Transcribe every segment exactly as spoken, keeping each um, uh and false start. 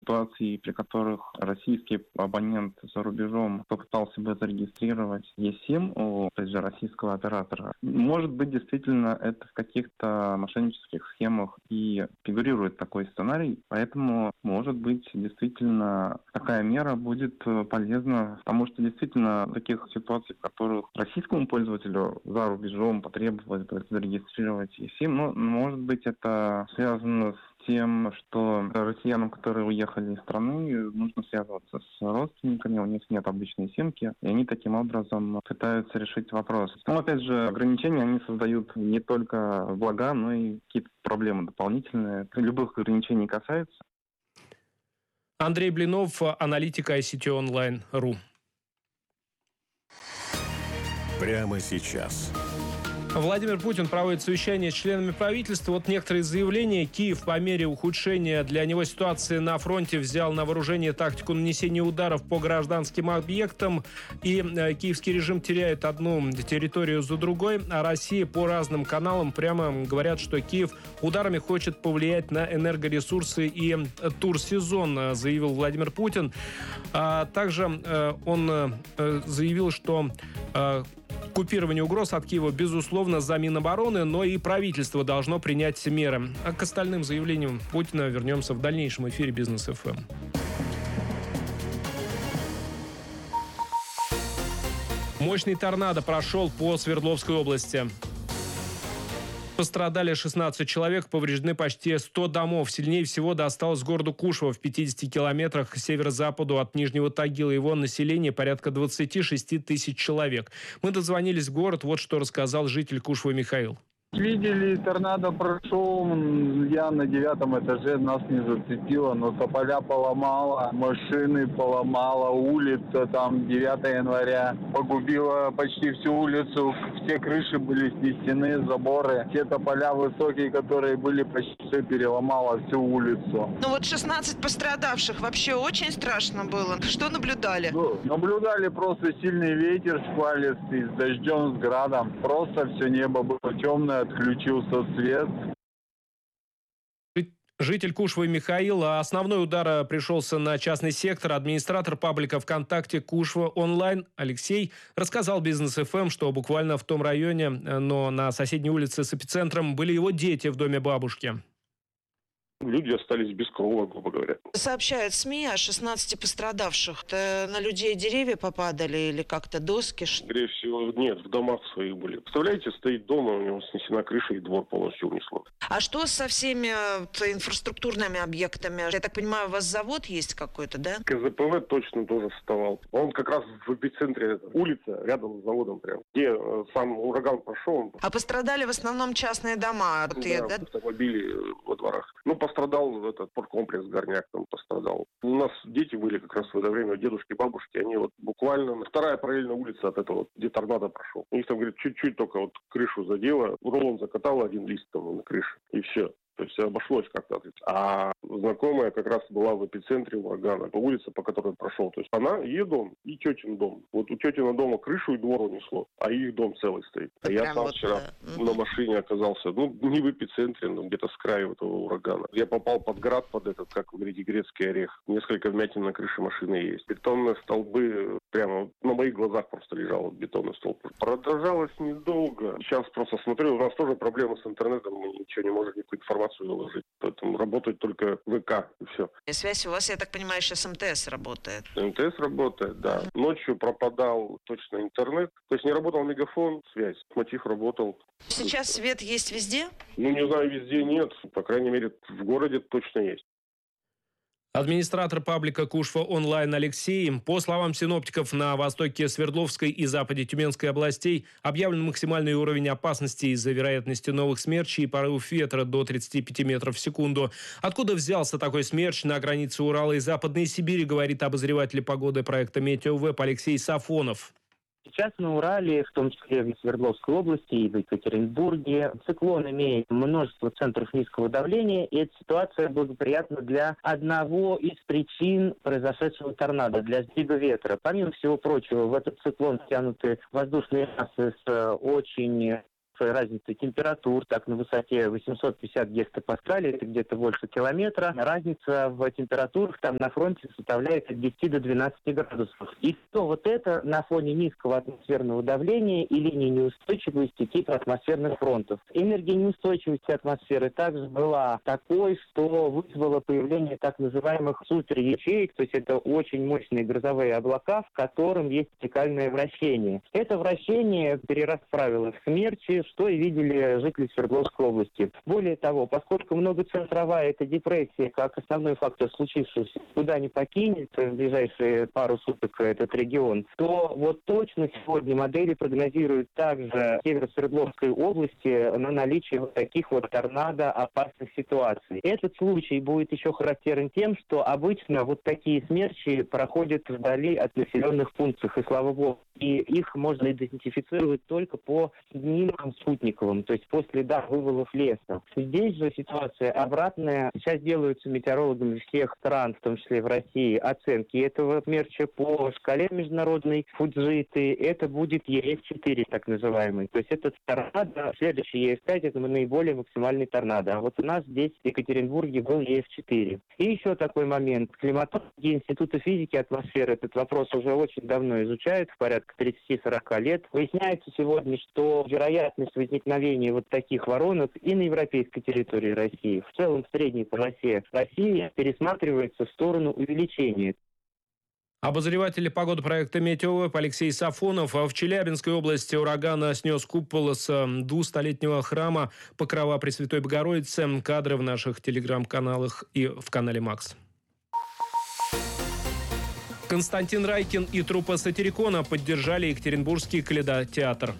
ситуаций, при которых российский абонент за рубежом попытался бы зарегистрировать eSIM у, опять же, российского оператора. Может быть, действительно, это в каких-то мошеннических схемах и фигурирует такой сценарий, поэтому, может быть, действительно такая мера будет полезна, потому что действительно в таких ситуациях, в которых российскому пользователю за рубежом потребовалось бы зарегистрировать eSIM, ну, может быть, это связано с тем, что россиянам, которые уехали из страны, нужно связываться с родственниками, у них нет обычной симки, и они таким образом пытаются решить вопрос. Но, опять же, ограничения, они создают не только блага, но и какие-то проблемы дополнительные. Любых ограничений касается. Андрей Блинов, аналитик ай си ти онлайн точка ру. Прямо сейчас. Владимир Путин проводит совещание с членами правительства. Вот некоторые заявления. Киев по мере ухудшения для него ситуации на фронте взял на вооружение тактику нанесения ударов по гражданским объектам. И э, киевский режим теряет одну территорию за другой. А Россия по разным каналам прямо говорят, что Киев ударами хочет повлиять на энергоресурсы и турсезон, заявил Владимир Путин. А также э, он э, заявил, что э, купирование угроз от Киева, безусловно, за Минобороны, но и правительство должно принять меры. А к остальным заявлениям Путина вернемся в дальнейшем эфире Бизнес эф эм. Мощный торнадо прошел по Свердловской области. Пострадали шестнадцать человек, повреждены почти сто домов. Сильнее всего досталось городу Кушва в пятидесяти километрах к северо-западу от Нижнего Тагила. Его население порядка двадцать шесть тысяч человек. Мы дозвонились в город, вот что рассказал житель Кушвы Михаил. Видели, торнадо прошел, я на девятом этаже, нас не зацепило, но тополя поломало, машины поломало, улица там девятого января погубила почти всю улицу, все крыши были снесены, заборы, все тополя высокие, которые были, почти все переломало всю улицу. Ну вот шестнадцать пострадавших, вообще очень страшно было. Что наблюдали? Ну, наблюдали просто сильный ветер шквалистый, с дождем, с градом, просто все небо было темное, отключился свет. Житель Кушвы Михаил. Основной удар пришелся на частный сектор. Администратор паблика ВКонтакте Кушва онлайн Алексей рассказал Бизнес эф эм, что буквально в том районе, но на соседней улице с эпицентром, были его дети в доме бабушки. Люди остались без крова, грубо говоря. Сообщают СМИ о шестнадцати пострадавших. Это на людей деревья попадали или как-то доски? Скорее всего, нет, в домах своих были. Представляете, стоит дом, у него снесена крыша и двор полностью унесло. А что со всеми инфраструктурными объектами? Я так понимаю, у вас завод есть какой-то, да? ка зэ пэ вэ точно тоже вставал. Он как раз в эпицентре, улица, рядом с заводом прям. Где сам ураган прошел. А пострадали в основном частные дома? Да, Ты, да? автомобили во дворах. Ну, пострадал этот спорткомплекс Горняк, там пострадал. У нас дети были как раз в это время, дедушки, бабушки, они вот буквально... Вторая параллельная улица от этого, где торнадо прошел. У них там, говорит, чуть-чуть только вот крышу задело, рулон закатало один лист там на крыше, и все. То есть обошлось как-то. А знакомая как раз была в эпицентре урагана, по улице, по которой прошел. То есть она, ее дом и тетин дом. Вот у тетина дома крышу и двор унесло, а их дом целый стоит. А Прям я сам вот, вчера да. на машине оказался, ну, не в эпицентре, но где-то с краю этого урагана. Я попал под град, под этот, как вы говорите, грецкий орех. Несколько вмятин на крыше машины есть. Бетонные столбы, прямо на моих глазах просто лежал вот бетонный столб. Продолжалось недолго. Сейчас просто смотрю, у нас тоже проблемы с интернетом, мы ничего не можем, никакую информацию выложить. Поэтому работает только ВК, и все. И связь у вас, я так понимаю, сейчас эм тэ эс работает? эм тэ эс работает, да. Ночью пропадал точно интернет. То есть не работал мегафон, связь. Мотив работал. Сейчас свет есть везде? Ну, не знаю, везде нет. По крайней мере, в городе точно есть. Администратор паблика Кушва онлайн Алексей. По словам синоптиков, на востоке Свердловской и западе Тюменской областей объявлен максимальный уровень опасности из-за вероятности новых смерчей и порывов ветра до тридцати пяти метров в секунду. Откуда взялся такой смерч на границе Урала и Западной Сибири, говорит обозреватель погоды проекта «Метеовеб» Алексей Сафонов. Сейчас на Урале, в том числе в Свердловской области и в Екатеринбурге, циклон имеет множество центров низкого давления, и эта ситуация благоприятна для одного из причин произошедшего торнадо, для сдвига ветра. Помимо всего прочего, в этот циклон втянуты воздушные массы с очень разница температур, так на высоте восемьсот пятьдесят гектопаскалей, это где-то больше километра. Разница в температурах там на фронте составляет от десяти до двенадцати градусов. И то вот это на фоне низкого атмосферного давления и линии неустойчивости типа атмосферных фронтов. Энергия неустойчивости атмосферы также была такой, что вызвало появление так называемых суперячеек, то есть это очень мощные грозовые облака, в котором есть вертикальное вращение. Это вращение перерасправило в смерчи, что и видели жители Свердловской области. Более того, поскольку многоцентровая эта депрессия, как основной фактор случившегося, куда не покинет в ближайшие пару суток этот регион, то вот точно сегодня модели прогнозируют также север Свердловской области на наличие вот таких вот торнадо опасных ситуаций. Этот случай будет еще характерен тем, что обычно вот такие смерчи проходят вдали от населенных пунктов, и слава богу, и их можно идентифицировать только по снимкам спутниковым, то есть по следам вывалов леса. Здесь же ситуация обратная. Сейчас делаются метеорологами всех стран, в том числе в России, оценки этого смерча по шкале международной Фуджиты. Это будет Е Эф четыре, так называемый. То есть этот торнадо, следующий Е Эф пять, это наиболее максимальный торнадо. А вот у нас здесь в Екатеринбурге был Е Эф четыре. И еще такой момент. Климатологи Института физики атмосферы этот вопрос уже очень давно изучают, в порядка тридцать-сорок лет. Выясняется сегодня, что вероятность возникновения вот таких воронок и на европейской территории России, в целом в средней полосе России, пересматривается в сторону увеличения. Обозреватель погоды проекта «Метеовеб» Алексей Сафонов. В Челябинской области ураган снес купол с двухстолетнего храма Покрова Пресвятой Богородицы. Кадры в наших телеграм-каналах и в канале «Макс». Константин Райкин и труппа Сатирикона поддержали Екатеринбургский Калейдотеатр.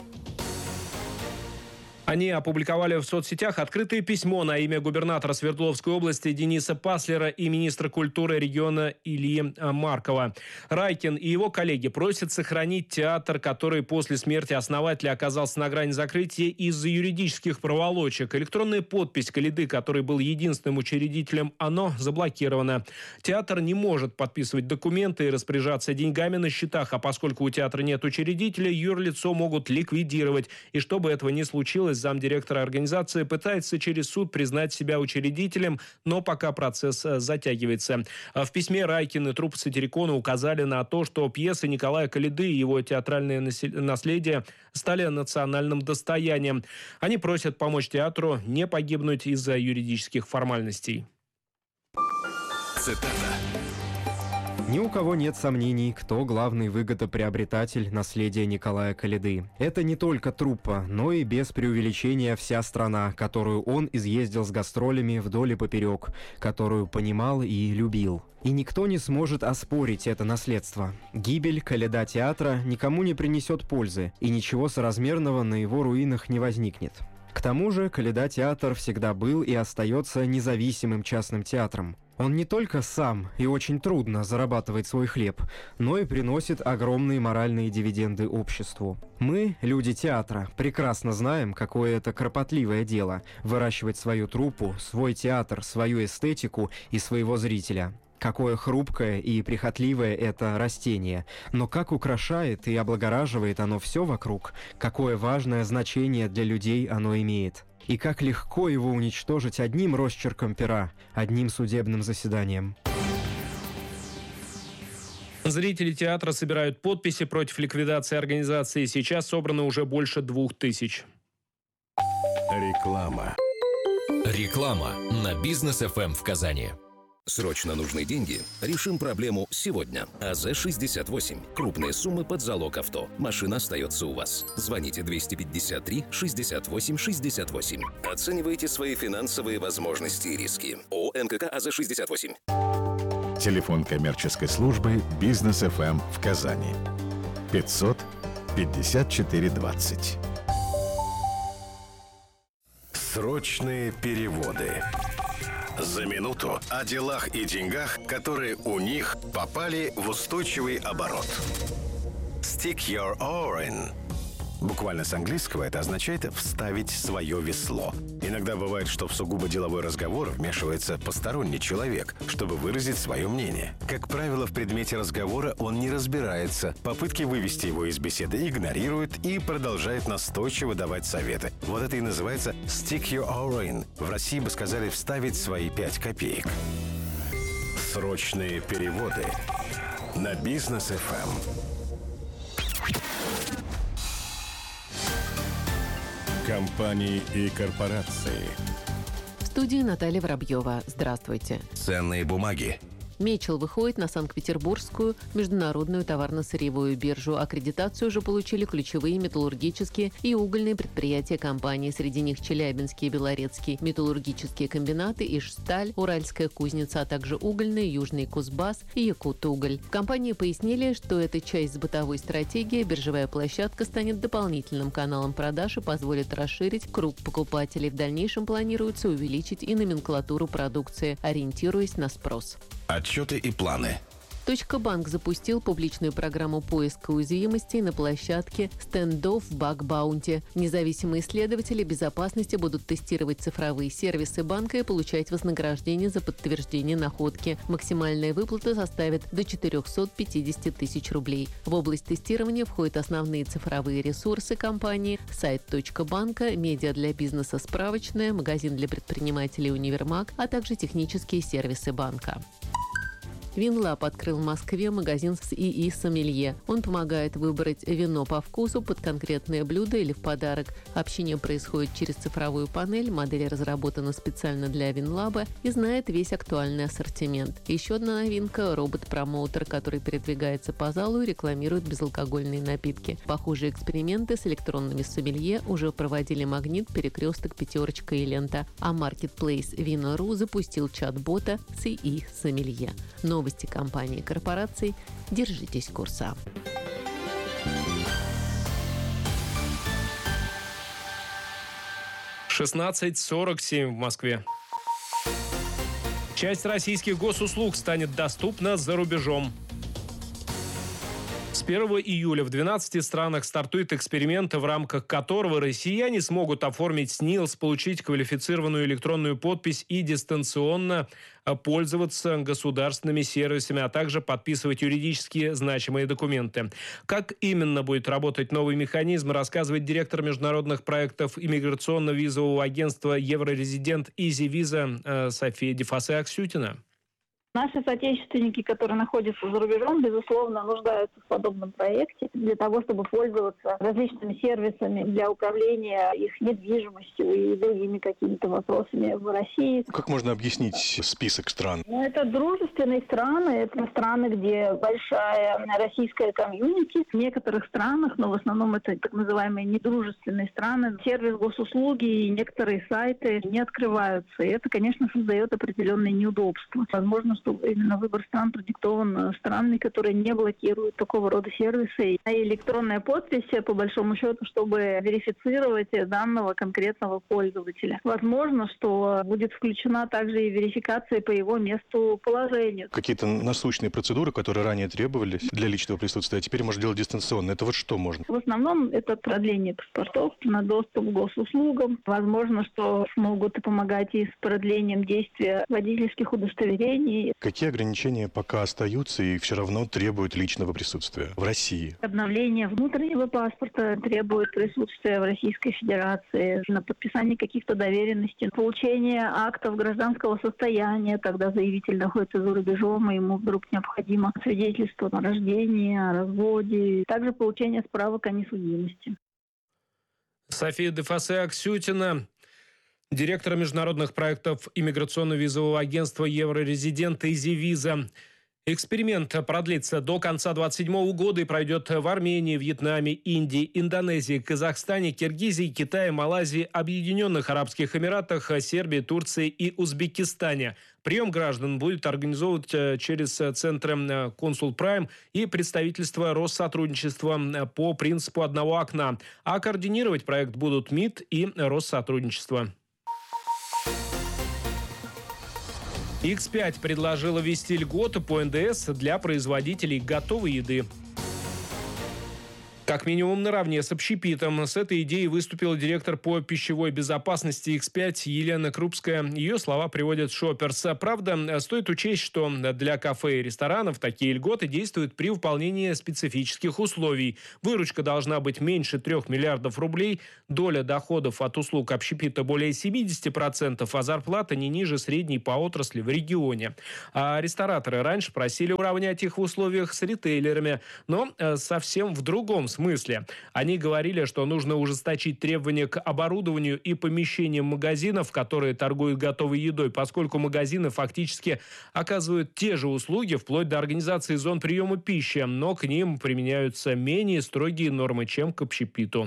Они опубликовали в соцсетях открытое письмо на имя губернатора Свердловской области Дениса Паслера и министра культуры региона Ильи Маркова. Райкин и его коллеги просят сохранить театр, который после смерти основателя оказался на грани закрытия из-за юридических проволочек. Электронная подпись Калейды, который был единственным учредителем ОНО, заблокирована. Театр не может подписывать документы и распоряжаться деньгами на счетах, а поскольку у театра нет учредителя, юрлицо могут ликвидировать. И чтобы этого не случилось, замдиректора организации пытается через суд признать себя учредителем, но пока процесс затягивается. В письме Райкин и труппа Сатирикона указали на то, что пьесы Николая Калейды и его театральное наследие стали национальным достоянием. Они просят помочь театру не погибнуть из-за юридических формальностей. Цитата. Ни у кого нет сомнений, кто главный выгодоприобретатель наследия Николая Калейды. Это не только труппа, но и без преувеличения вся страна, которую он изъездил с гастролями вдоль и поперек, которую понимал и любил. И никто не сможет оспорить это наследство. Гибель Калейдотеатра никому не принесет пользы, и ничего соразмерного на его руинах не возникнет. К тому же Калейдотеатр всегда был и остается независимым частным театром. Он не только сам и очень трудно зарабатывает свой хлеб, но и приносит огромные моральные дивиденды обществу. Мы, люди театра, прекрасно знаем, какое это кропотливое дело – выращивать свою труппу, свой театр, свою эстетику и своего зрителя. Какое хрупкое и прихотливое это растение, но как украшает и облагораживает оно все вокруг, какое важное значение для людей оно имеет. И как легко его уничтожить одним росчерком пера, одним судебным заседанием. Зрители театра собирают подписи против ликвидации организации. Сейчас собрано уже больше двух тысяч. Реклама. Реклама на Бизнес эф эм в Казани. Срочно нужны деньги? Решим проблему сегодня. А зэ шестьдесят восемь. Крупные суммы под залог авто. Машина остается у вас. Звоните двести пятьдесят три шестьдесят восемь шестьдесят восемь. Оценивайте свои финансовые возможности и риски. ООО эн ка ка а зэ шестьдесят восемь. Телефон коммерческой службы Бизнес эф эм в Казани. пятьсот пятьдесят четыре двадцать. Срочные переводы. За минуту о делах и деньгах, которые у них попали в устойчивый оборот. Stick your oar in. Буквально с английского это означает «вставить свое весло». Иногда бывает, что в сугубо деловой разговор вмешивается посторонний человек, чтобы выразить свое мнение. Как правило, в предмете разговора он не разбирается, попытки вывести его из беседы игнорирует и продолжает настойчиво давать советы. Вот это и называется «stick your oar in». В России бы сказали «вставить свои пять копеек». Срочные переводы на Бизнес эф эм. Компании и корпорации. В студии Наталья Воробьева. Здравствуйте. Ценные бумаги. Мечел выходит на Санкт-Петербургскую международную товарно-сырьевую биржу. Аккредитацию уже получили ключевые металлургические и угольные предприятия компании. Среди них Челябинский и Белорецкий металлургические комбинаты, Ижсталь, Уральская кузница, а также угольные, Южный Кузбасс и Якутуголь. В компании пояснили, что это часть бытовой стратегии. Биржевая площадка станет дополнительным каналом продаж и позволит расширить круг покупателей. В дальнейшем планируется увеличить и номенклатуру продукции, ориентируясь на спрос. Отчеты и планы. Точка Банк запустил публичную программу поиска уязвимостей на площадке Standoff Bug Bounty. Независимые исследователи безопасности будут тестировать цифровые сервисы банка и получать вознаграждение за подтверждение находки. Максимальная выплата составит до четыреста пятьдесят тысяч рублей. В область тестирования входят основные цифровые ресурсы компании, сайт Точка Банка, медиа для бизнеса справочная, магазин для предпринимателей Универмаг, а также технические сервисы банка. Винлаб открыл в Москве магазин с ИИ «Сомелье». Он помогает выбрать вино по вкусу под конкретное блюдо или в подарок. Общение происходит через цифровую панель, модель разработана специально для Винлаба и знает весь актуальный ассортимент. Еще одна новинка – робот-промоутер, который передвигается по залу и рекламирует безалкогольные напитки. Похожие эксперименты с электронными сомелье уже проводили «Магнит», «Перекресток», «Пятерочка» и «Лента». А маркетплейс «Вино.ру» запустил чат-бота с ИИ «Сомелье». Новости компании и корпораций. Держитесь курса. шестнадцать сорок семь в Москве. Часть российских госуслуг станет доступна за рубежом. С первого июля в двенадцати странах стартует эксперимент, в рамках которого россияне смогут оформить СНИЛС, получить квалифицированную электронную подпись и дистанционно пользоваться государственными сервисами, а также подписывать юридически значимые документы. Как именно будет работать новый механизм, рассказывает директор международных проектов иммиграционно-визового агентства «Еврорезидент Изи Виза» София Дефасе-Аксютина. Наши соотечественники, которые находятся за рубежом, безусловно, нуждаются в подобном проекте для того, чтобы пользоваться различными сервисами для управления их недвижимостью и другими какими-то вопросами в России. Как можно объяснить список стран? Ну, это дружественные страны, это страны, где большая российская комьюнити. В некоторых странах, но в основном это так называемые недружественные страны, сервис госуслуги и некоторые сайты не открываются. И это, конечно, создает определенные неудобства. Возможно, что именно выбор стран продиктован странами, которые не блокируют такого рода сервисы. И электронная подпись, по большому счету, чтобы верифицировать данного конкретного пользователя. Возможно, что будет включена также и верификация по его месту положения. Какие-то насущные процедуры, которые ранее требовались для личного присутствия, а теперь можно делать дистанционно. Это вот что можно? В основном это продление паспортов на доступ к госуслугам. Возможно, что смогут помогать и с продлением действия водительских удостоверений. Какие ограничения пока остаются и все равно требуют личного присутствия в России? Обновление внутреннего паспорта требует присутствия в Российской Федерации, на подписание каких-то доверенностей, получение актов гражданского состояния, когда заявитель находится за рубежом, и ему вдруг необходимо свидетельство о рождении, о разводе, также получение справок о несудимости. София Дефасе-Аксютина, директора международных проектов иммиграционно-визового агентства «Еврорезидент Изи Виза». Эксперимент продлится до конца двадцать седьмого года и пройдет в Армении, Вьетнаме, Индии, Индонезии, Казахстане, Киргизии, Китае, Малайзии, Объединенных Арабских Эмиратах, Сербии, Турции и Узбекистане. Прием граждан будет организовывать через центры «Консул Прайм» и представительство Россотрудничества по принципу одного окна. А координировать проект будут МИД и Россотрудничество. икс пять предложила ввести льготы по эн дэ эс для производителей готовой еды. Как минимум наравне с общепитом. С этой идеей выступил директор по пищевой безопасности икс пять Елена Крупская. Ее слова приводит Шопперс. Правда, стоит учесть, что для кафе и ресторанов такие льготы действуют при выполнении специфических условий. Выручка должна быть меньше трех миллиардов рублей, доля доходов от услуг общепита более семьдесят процентов, а зарплата не ниже средней по отрасли в регионе. А рестораторы раньше просили уравнять их в условиях с ритейлерами, но совсем в другом смысле. Они говорили, что нужно ужесточить требования к оборудованию и помещениям магазинов, которые торгуют готовой едой, поскольку магазины фактически оказывают те же услуги вплоть до организации зон приема пищи, но к ним применяются менее строгие нормы, чем к общепиту.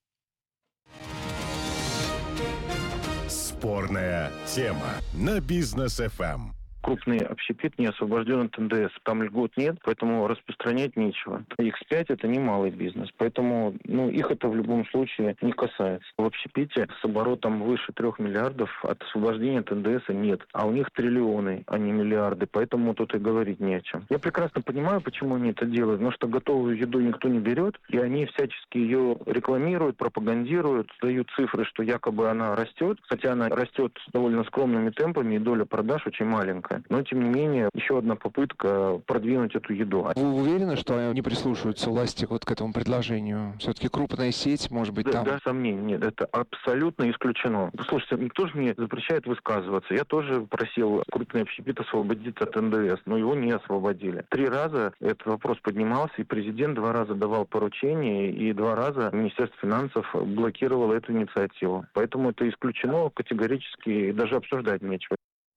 Спорная тема на Бизнес эф эм. Крупный общепит не освобожден от эн дэ эс. Там льгот нет, поэтому распространять нечего. икс пять – это не малый бизнес, поэтому ну, их это в любом случае не касается. В общепите с оборотом выше трех миллиардов от освобождения от эн дэ эса нет. А у них триллионы, а не миллиарды, поэтому тут и говорить не о чем. Я прекрасно понимаю, почему они это делают, потому что готовую еду никто не берет, и они всячески ее рекламируют, пропагандируют, дают цифры, что якобы она растет, хотя она растет довольно скромными темпами, и доля продаж очень маленькая. Но, тем не менее, еще одна попытка продвинуть эту еду. Вы уверены, что они прислушиваются власти вот к этому предложению? Все-таки крупная сеть, может быть, да, там... Да, сомнений нет. Это абсолютно исключено. Слушайте, никто же не запрещает высказываться. Я тоже просил крупный общепит освободить от эн дэ эс, но его не освободили. Три раза этот вопрос поднимался, и президент два раза давал поручения, и два раза Министерство финансов блокировало эту инициативу. Поэтому это исключено категорически, и даже обсуждать нечего.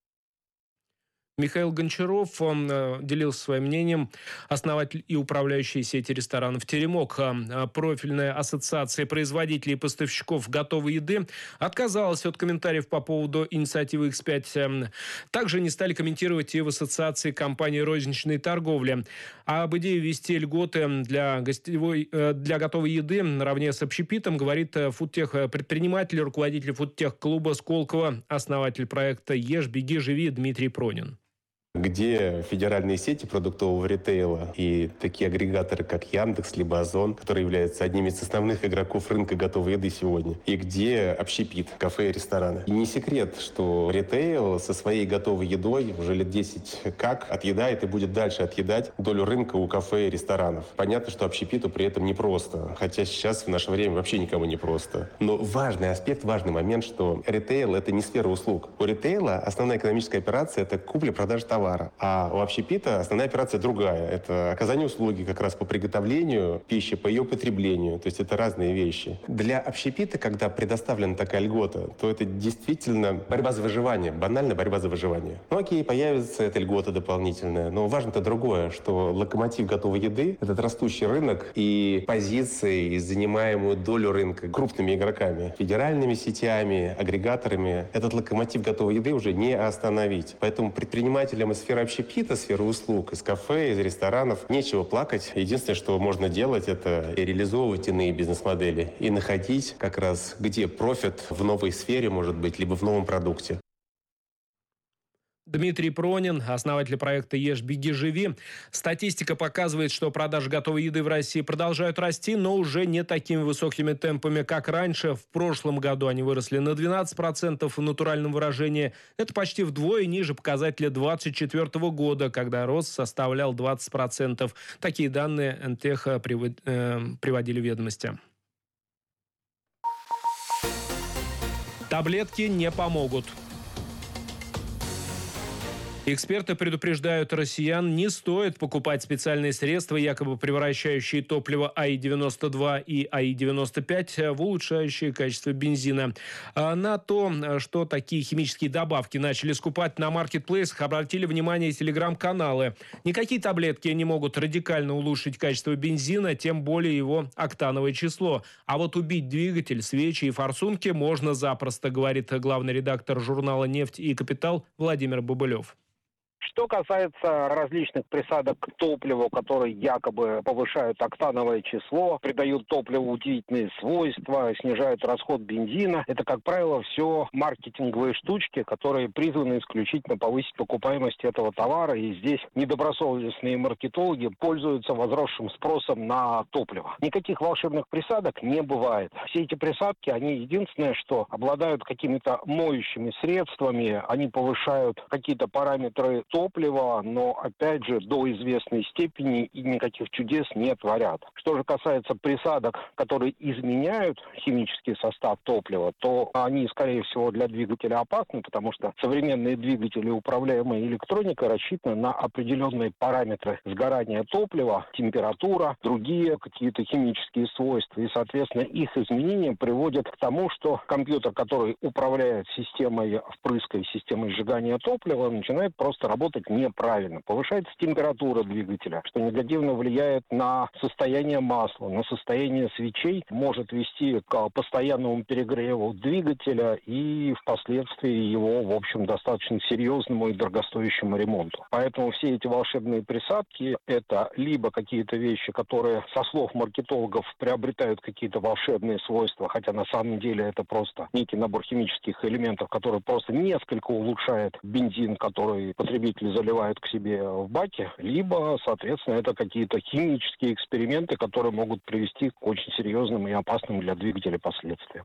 Михаил Гончаров он, э, делился своим мнением, основатель и управляющий сети ресторанов «Теремок». Э, профильная ассоциация производителей и поставщиков готовой еды отказалась от комментариев по поводу инициативы икс пять. Э, также не стали комментировать и в ассоциации компаний розничной торговли. А об идее ввести льготы для, гостевой, э, для готовой еды наравне с общепитом говорит фудтех-предприниматель, руководитель фудтех-клуба «Сколково», основатель проекта «Ешь, беги, живи» Дмитрий Пронин. Где федеральные сети продуктового ритейла и такие агрегаторы, как Яндекс, либо Озон, которые являются одними из основных игроков рынка готовой еды сегодня, и где общепит, кафе и рестораны. И не секрет, что ритейл со своей готовой едой уже лет десять как отъедает и будет дальше отъедать долю рынка у кафе и ресторанов. Понятно, что общепиту при этом непросто, хотя сейчас в наше время вообще никому не просто. Но важный аспект, важный момент, что ритейл — это не сфера услуг. У ритейла основная экономическая операция — это купля-продажа товара. А у общепита основная операция другая. Это оказание услуги как раз по приготовлению пищи, по ее потреблению. То есть это разные вещи. Для общепита, когда предоставлена такая льгота, то это действительно борьба за выживание. Банально борьба за выживание. Ну окей, появится эта льгота дополнительная. Но важно-то другое, что локомотив готовой еды — этот растущий рынок и позиции, и занимаемую долю рынка крупными игроками, федеральными сетями, агрегаторами. Этот локомотив готовой еды уже не остановить. Поэтому предпринимателям из сферы общепита, сферы услуг, из кафе, из ресторанов нечего плакать. Единственное, что можно делать, это реализовывать иные бизнес-модели и находить как раз, где профит в новой сфере, может быть, либо в новом продукте. Дмитрий Пронин, основатель проекта «Ешь, беги, живи». Статистика показывает, что продажи готовой еды в России продолжают расти, но уже не такими высокими темпами, как раньше. В прошлом году они выросли на двенадцать процентов в натуральном выражении. Это почти вдвое ниже показателя двадцать четвёртого года, когда рост составлял двадцать процентов. Такие данные эн тэ эх приводили ведомости. Таблетки не помогут. Эксперты предупреждают россиян, не стоит покупать специальные средства, якобы превращающие топливо а и девяносто два и а и девяносто пять в улучшающее качество бензина. На то, что такие химические добавки начали скупать на маркетплейсах, обратили внимание телеграм-каналы. Никакие таблетки не могут радикально улучшить качество бензина, тем более его октановое число. А вот убить двигатель, свечи и форсунки можно запросто, говорит главный редактор журнала «Нефть и капитал» Владимир Бобылев. Что касается различных присадок к топливу, которые якобы повышают октановое число, придают топливу удивительные свойства, снижают расход бензина, это, как правило, все маркетинговые штучки, которые призваны исключительно повысить покупаемость этого товара. И здесь недобросовестные маркетологи пользуются возросшим спросом на топливо. Никаких волшебных присадок не бывает. Все эти присадки, они единственное, что обладают какими-то моющими средствами, они повышают какие-то параметры топлива, но, опять же, до известной степени и никаких чудес не творят. Что же касается присадок, которые изменяют химический состав топлива, то они, скорее всего, для двигателя опасны, потому что современные двигатели, управляемые электроникой, рассчитаны на определенные параметры сгорания топлива, температура, другие какие-то химические свойства. И, соответственно, их изменения приводят к тому, что компьютер, который управляет системой впрыска и системой сжигания топлива, начинает просто работать неправильно. Повышается температура двигателя, что негативно влияет на состояние масла, на состояние свечей, может вести к постоянному перегреву двигателя и впоследствии его, в общем, достаточно серьезному и дорогостоящему ремонту. Поэтому все эти волшебные присадки – это либо какие-то вещи, которые, со слов маркетологов, приобретают какие-то волшебные свойства, хотя на самом деле это просто некий набор химических элементов, который просто несколько улучшает бензин, который потребители заливают к себе в баке, либо, соответственно, это какие-то химические эксперименты, которые могут привести к очень серьезным и опасным для двигателя последствиям.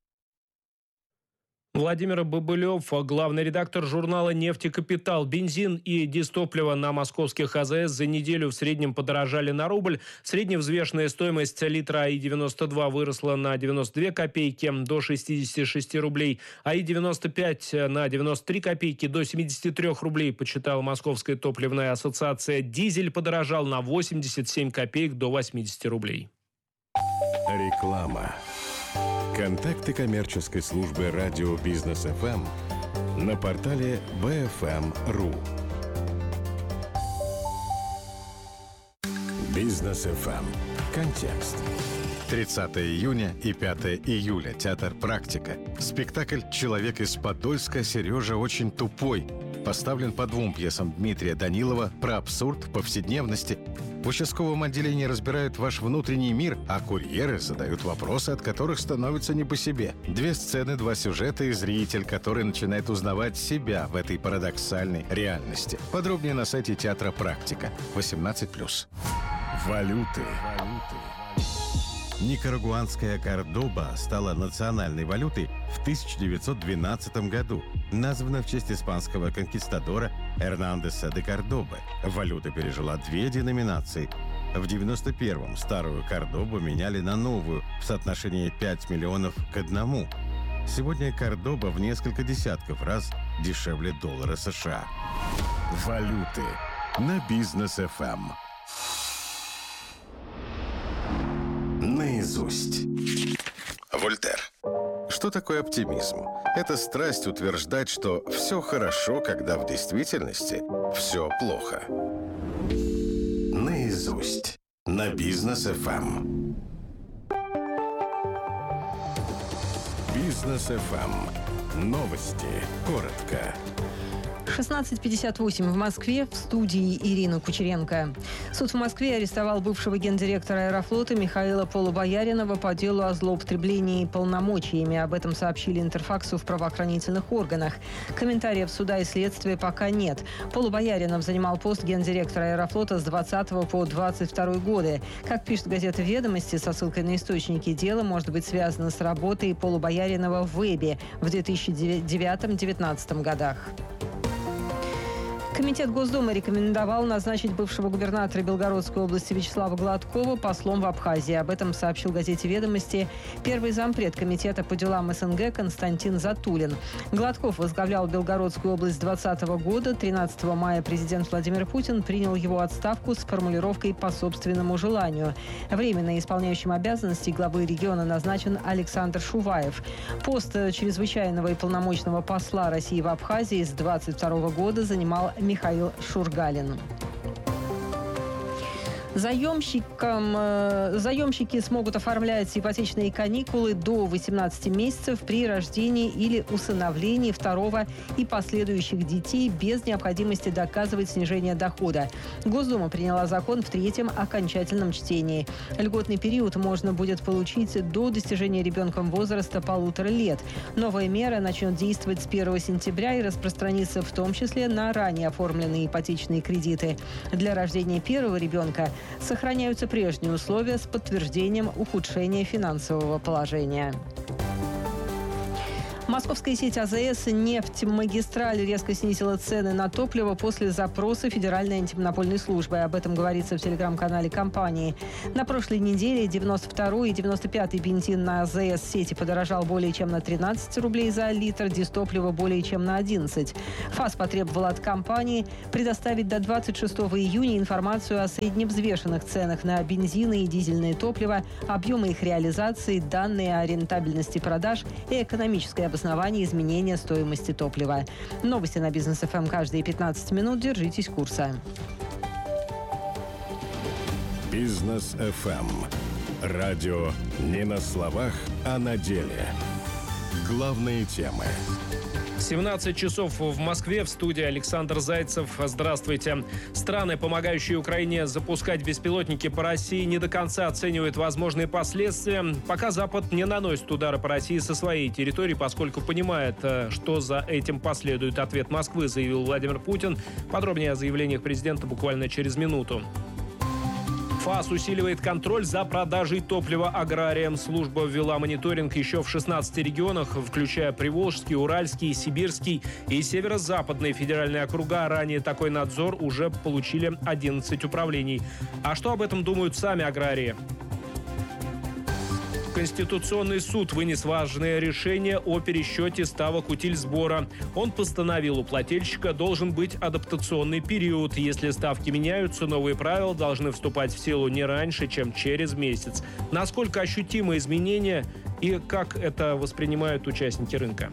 Владимир Бобылев, главный редактор журнала «Нефтекапитал». Бензин и дизтопливо на московских АЗС за неделю в среднем подорожали на рубль. Средневзвешенная стоимость литра АИ девяносто два выросла на девяносто две копейки до шестидесяти шести рублей. АИ девяносто пять на девяносто три копейки до семидесяти трёх рублей, почитала Московская топливная ассоциация. Дизель подорожал на восемьдесят семь копеек до восьмидесяти рублей. Реклама. Контакты коммерческой службы радио Бизнес эф эм на портале би эф эм точка ру. Бизнес эф эм. Контекст. тридцатого июня и пятого июля. Театр «Практика». Спектакль «Человек из Подольска» Сережа очень тупой. Поставлен по двум пьесам Дмитрия Данилова про абсурд повседневности. В участковом отделении разбирают ваш внутренний мир, а курьеры задают вопросы, от которых становится не по себе. Две сцены, два сюжета и зритель, который начинает узнавать себя в этой парадоксальной реальности. Подробнее на сайте театра «Практика». восемнадцать плюс. Валюты. Никарагуанская Кордоба стала национальной валютой в тысяча девятьсот двенадцатом году. Названа в честь испанского конкистадора Эрнандеса де Кордобы. Валюта пережила две деноминации. В девяносто первом старую Кордобу меняли на новую в соотношении пять миллионов к одному. Сегодня Кордоба в несколько десятков раз дешевле доллара США. Валюты на Бизнес эф эм. Наизусть. Вольтер. Что такое оптимизм? Это страсть утверждать, что все хорошо, когда в действительности все плохо. Наизусть. На Бизнес эф эм. Бизнес эф эм. Новости. Коротко. шестнадцать пятьдесят восемь в Москве, в студии Ирина Кучеренко. Суд в Москве арестовал бывшего гендиректора Аэрофлота Михаила Полубояринова по делу о злоупотреблении полномочиями. Об этом сообщили Интерфаксу в правоохранительных органах. Комментариев суда и следствия пока нет. Полубояринов занимал пост гендиректора Аэрофлота с двадцатого по двадцать второй годы. Как пишет газета «Ведомости» со ссылкой на источники, дело может быть связано с работой Полубояринова в Вебе в две тысячи девятом — две тысячи девятнадцатом годах. Комитет Госдумы рекомендовал назначить бывшего губернатора Белгородской области Вячеслава Гладкова послом в Абхазии. Об этом сообщил газете «Ведомости» первый зампред комитета по делам СНГ Константин Затулин. Гладков возглавлял Белгородскую область с двадцатого года. тринадцатого мая президент Владимир Путин принял его отставку с формулировкой «по собственному желанию». Временно исполняющим обязанности главы региона назначен Александр Шуваев. Пост чрезвычайного и полномочного посла России в Абхазии с двадцать второго года занимал Михаил Шургалин. Заемщикам, э, заемщики смогут оформлять ипотечные каникулы до восемнадцати месяцев при рождении или усыновлении второго и последующих детей без необходимости доказывать снижение дохода. Госдума приняла закон в третьем окончательном чтении. Льготный период можно будет получить до достижения ребенком возраста полутора лет. Новая мера начнет действовать с первого сентября и распространится в том числе на ранее оформленные ипотечные кредиты. Для рождения первого ребенка сохраняются прежние условия с подтверждением ухудшения финансового положения. Московская сеть АЗС «Нефтьмагистраль» резко снизила цены на топливо после запроса Федеральной антимонопольной службы. Об этом говорится в телеграм-канале компании. На прошлой неделе девяносто второй и девяносто пятый бензин на АЗС сети подорожал более чем на тринадцать рублей за литр, дизтопливо более чем на одиннадцать. ФАС потребовал от компании предоставить до двадцать шестого июня информацию о средневзвешенных ценах на бензины и дизельное топливо, объемы их реализации, данные о рентабельности продаж и экономической обоснование изменения стоимости топлива. Новости на Бизнес эф эм каждые пятнадцать минут. Держитесь курса. Бизнес эф эм. Радио не на словах, а на деле. Главные темы. семнадцать часов в Москве. В студии Александр Зайцев. Здравствуйте. Страны, помогающие Украине запускать беспилотники по России, не до конца оценивают возможные последствия. Пока Запад не наносит удары по России со своей территории, поскольку понимает, что за этим последует ответ Москвы, заявил Владимир Путин. Подробнее о заявлениях президента буквально через минуту. ФАС усиливает контроль за продажей топлива аграриям. Служба ввела мониторинг еще в шестнадцати регионах, включая Приволжский, Уральский, Сибирский и Северо-Западные федеральные округа. Ранее такой надзор уже получили одиннадцать управлений. А что об этом думают сами аграрии? Конституционный суд вынес важное решение о пересчете ставок утильсбора. Он постановил, у плательщика должен быть адаптационный период. Если ставки меняются, новые правила должны вступать в силу не раньше, чем через месяц. Насколько ощутимы изменения и как это воспринимают участники рынка?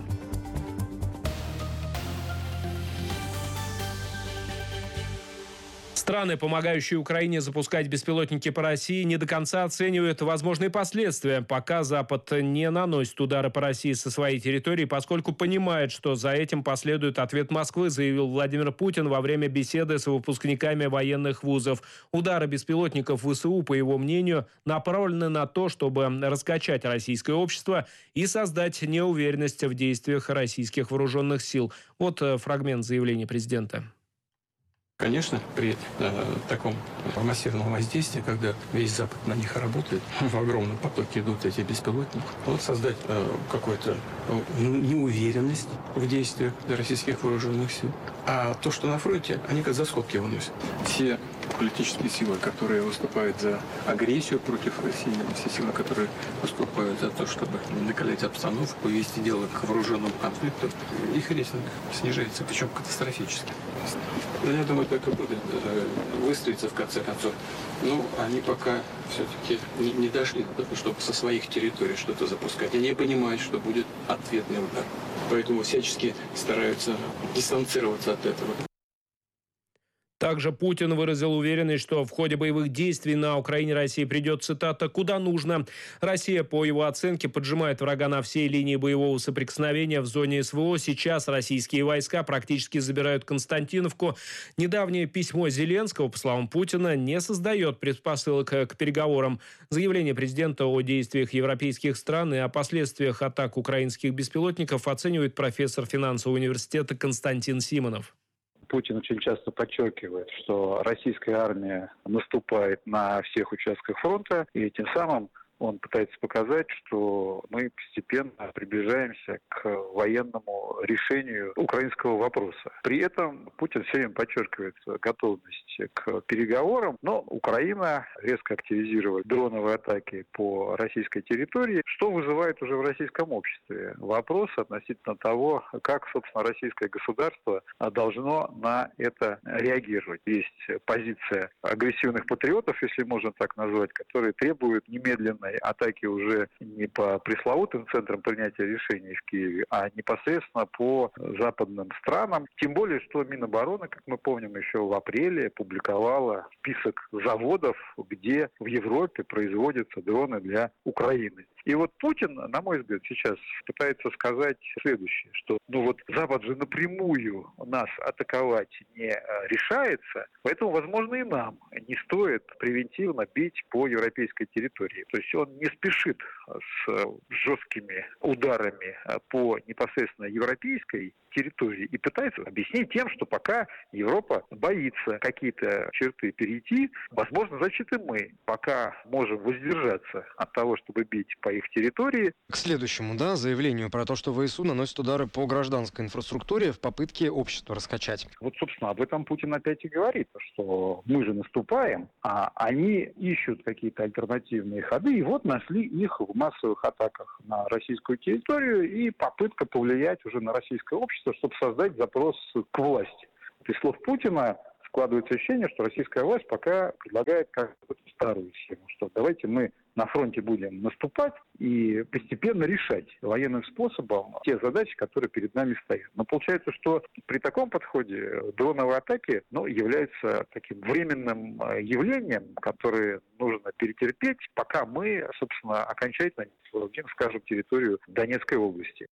Страны, помогающие Украине запускать беспилотники по России, не до конца оценивают возможные последствия, пока Запад не наносит удары по России со своей территории, поскольку понимает, что за этим последует ответ Москвы, заявил Владимир Путин во время беседы с выпускниками военных вузов. Удары беспилотников ВСУ, по его мнению, направлены на то, чтобы раскачать российское общество и создать неуверенность в действиях российских вооруженных сил. Вот фрагмент заявления президента. Конечно, при э, таком массивном воздействии, когда весь Запад на них работает, в огромном потоке идут эти беспилотники, вот создать э, какую-то э, неуверенность в действиях российских вооруженных сил. А то, что на фронте, они как за скобки выносят. Все политические силы, которые выступают за агрессию против России, все силы, которые выступают за то, чтобы накалять обстановку, вести дело к вооруженному конфликту, их рейтинг снижается, причем катастрофически. Я думаю, так и будет выстроиться в конце концов. Ну, они пока все-таки не, не дошли до того, чтобы со своих территорий что-то запускать. Они понимают, что будет ответный удар. Поэтому всячески стараются дистанцироваться от этого. Также Путин выразил уверенность, что в ходе боевых действий на Украине России придет, цитата, «куда нужно». Россия, по его оценке, поджимает врага на всей линии боевого соприкосновения в зоне эс вэ о. Сейчас российские войска практически забирают Константиновку. Недавнее письмо Зеленского, по словам Путина, не создает предпосылок к переговорам. Заявление президента о действиях европейских стран и о последствиях атак украинских беспилотников оценивает профессор финансового университета Константин Симонов. Путин очень часто подчеркивает, что российская армия наступает на всех участках фронта, и тем самым он пытается показать, что мы постепенно приближаемся к военному решению украинского вопроса. При этом Путин все время подчеркивает готовность к переговорам, но Украина резко активизирует дроновые атаки по российской территории, что вызывает уже в российском обществе вопрос относительно того, как, собственно, российское государство должно на это реагировать. Есть позиция агрессивных патриотов, если можно так назвать, которые требуют немедленно атаки уже не по пресловутым центрам принятия решений в Киеве, а непосредственно по западным странам. Тем более, что Минобороны, как мы помним, еще в апреле публиковала список заводов, где в Европе производятся дроны для Украины. И вот Путин, на мой взгляд, сейчас пытается сказать следующее, что ну вот Запад же напрямую нас атаковать не решается, поэтому, возможно, и нам не стоит превентивно бить по европейской территории. То есть он не спешит с жесткими ударами по непосредственно европейской территории и пытается объяснить тем, что пока Европа боится какие-то черты перейти, возможно, значит и мы пока можем воздержаться от того, чтобы бить по их территории. К следующему, да, заявлению про то, что ВСУ наносит удары по гражданской инфраструктуре в попытке общества раскачать. Вот, собственно, об этом Путин опять и говорит, что мы же наступаем, а они ищут какие-то альтернативные ходы, и вот нашли их в массовых атаках на российскую территорию и попытка повлиять уже на российское общество, чтобы создать запрос к власти. Из слов Путина складывается ощущение, что российская власть пока предлагает как-то старую схему, что давайте мы на фронте будем наступать и постепенно решать военным способом те задачи, которые перед нами стоят. Но получается, что при таком подходе дроновые атаки ну, являются таким временным явлением, которое нужно перетерпеть, пока мы, собственно, окончательно не скажем территорию Донецкой области.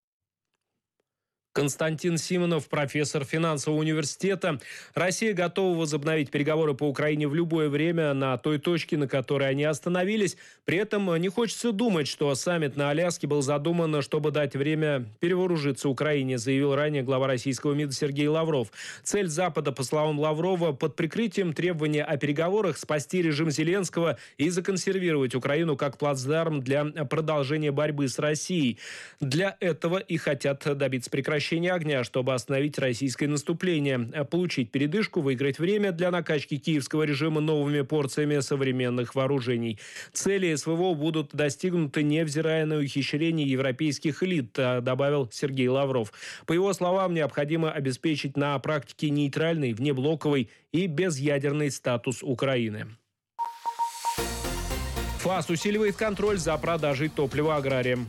Константин Симонов, профессор финансового университета. Россия готова возобновить переговоры по Украине в любое время на той точке, на которой они остановились. При этом не хочется думать, что саммит на Аляске был задуман, чтобы дать время перевооружиться Украине, заявил ранее глава российского МИДа Сергей Лавров. Цель Запада, по словам Лаврова, под прикрытием требования о переговорах спасти режим Зеленского и законсервировать Украину как плацдарм для продолжения борьбы с Россией. Для этого и хотят добиться прекращения огня, чтобы остановить российское наступление, получить передышку, выиграть время для накачки киевского режима новыми порциями современных вооружений. Цели СВО будут достигнуты, невзирая на ухищрения европейских элит, добавил Сергей Лавров. По его словам, необходимо обеспечить на практике нейтральный, внеблоковый и безъядерный статус Украины. ФАС усиливает контроль за продажей топлива аграриям.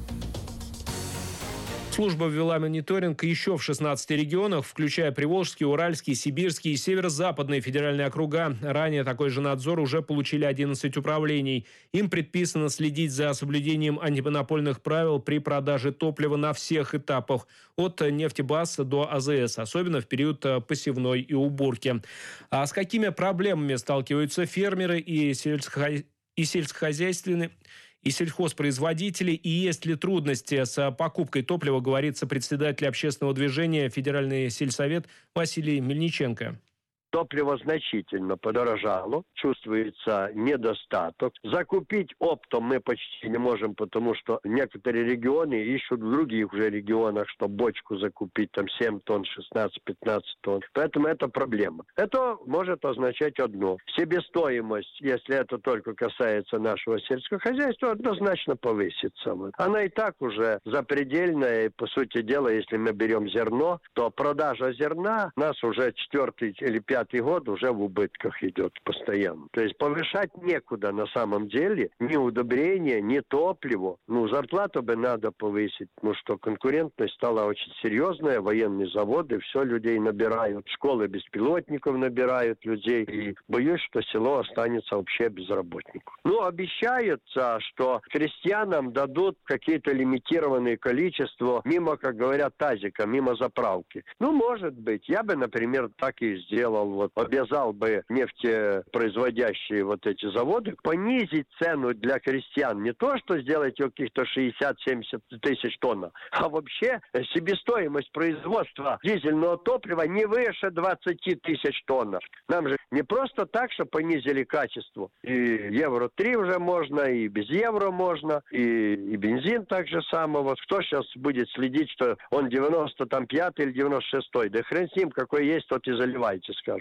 Служба ввела мониторинг еще в шестнадцати регионах, включая Приволжский, Уральский, Сибирский и Северо-Западные федеральные округа. Ранее такой же надзор уже получили одиннадцать управлений. Им предписано следить за соблюдением антимонопольных правил при продаже топлива на всех этапах, от нефтебаз до АЗС, особенно в период посевной и уборки. А с какими проблемами сталкиваются фермеры и сельскохозяйственные и сельскохозяйственные и сельхозпроизводители, и есть ли трудности с покупкой топлива, говорит сопредседатель общественного движения Федеральный сельсовет Василий Мельниченко. Топливо значительно подорожало, чувствуется недостаток. Закупить оптом мы почти не можем, потому что некоторые регионы ищут в других уже регионах, чтобы бочку закупить, там семь тонн, шестнадцать-пятнадцать тонн. Поэтому это проблема. Это может означать одно. Себестоимость, если это только касается нашего сельского хозяйства, однозначно повысится. Она и так уже запредельная, и, по сути дела, если мы берем зерно, то продажа зерна у нас уже четвертый или пятый Пятый год уже в убытках идет постоянно. То есть повышать некуда на самом деле. Ни удобрения, ни топливо. Ну, зарплату бы надо повысить. Ну, что конкурентность стала очень серьезная. Военные заводы, все людей набирают. Школы беспилотников набирают людей. И боюсь, что село останется вообще без работников. Ну, обещается, что крестьянам дадут какие-то лимитированные количества мимо, как говорят, тазика, мимо заправки. Ну, может быть. Я бы, например, так и сделал. Вот, обязал бы нефтепроизводящие вот эти заводы понизить цену для крестьян. Не то, что сделать ее каких-то шестьдесят-семьдесят тысяч тонн, а вообще себестоимость производства дизельного топлива не выше двадцать тысяч тонн. Нам же не просто так, что понизили качество. И евро три уже можно, и без евро можно, и, и бензин так же самое. Вот кто сейчас будет следить, что он девяносто пятый или девяносто шестой? Да хрен с ним, какой есть, тот и заливайте, скажу.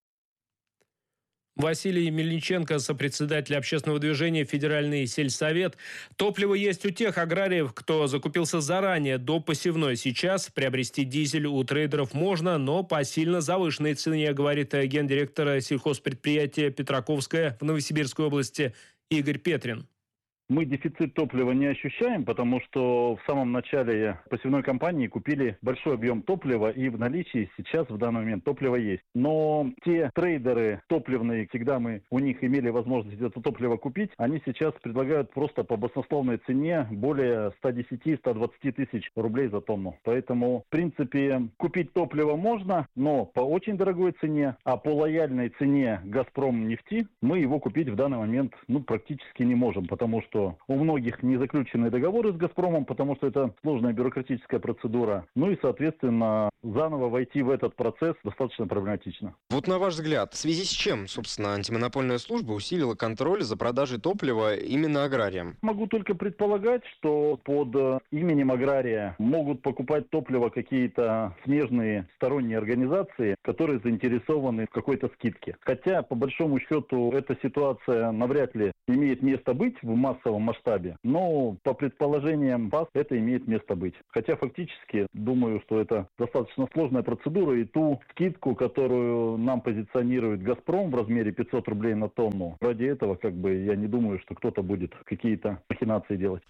Василий Мельниченко, сопредседатель общественного движения Федеральный сельсовет. Топливо есть у тех аграриев, кто закупился заранее, до посевной. Сейчас приобрести дизель у трейдеров можно, но по сильно завышенной цене, говорит гендиректор сельхозпредприятия «Петраковское» в Новосибирской области Игорь Петрин. Мы дефицит топлива не ощущаем, потому что в самом начале посевной кампании купили большой объем топлива, и в наличии сейчас в данный момент топливо есть. Но те трейдеры топливные, всегда мы у них имели возможность это топливо купить, они сейчас предлагают просто по баснословной цене более ста десяти — ста двадцати тысяч рублей за тонну. Поэтому, в принципе, купить топливо можно, но по очень дорогой цене, а по лояльной цене «Газпром» нефти мы его купить в данный момент ну, практически не можем, потому что у многих не заключены договоры с «Газпромом», потому что это сложная бюрократическая процедура. Ну и, соответственно, заново войти в этот процесс достаточно проблематично. Вот на ваш взгляд, в связи с чем, собственно, антимонопольная служба усилила контроль за продажей топлива именно аграриям? Могу только предполагать, что под именем агрария могут покупать топливо какие-то смежные сторонние организации, которые заинтересованы в какой-то скидке. Хотя, по большому счету, эта ситуация навряд ли имеет место быть в массовом масштабе, но по предположениям ФАС это имеет место быть. Хотя фактически, думаю, что это достаточно сложная процедура, и ту скидку, которую нам позиционирует «Газпром» в размере пятьсот рублей на тонну, ради этого как бы я не думаю, что кто-то будет какие-то махинации делать.